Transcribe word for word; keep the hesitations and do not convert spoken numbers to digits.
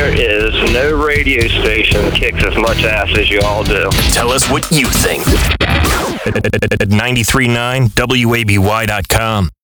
there is no radio station that kicks as much ass as you all do. Tell us what you think at ninety-three point nine W A B Y dot com.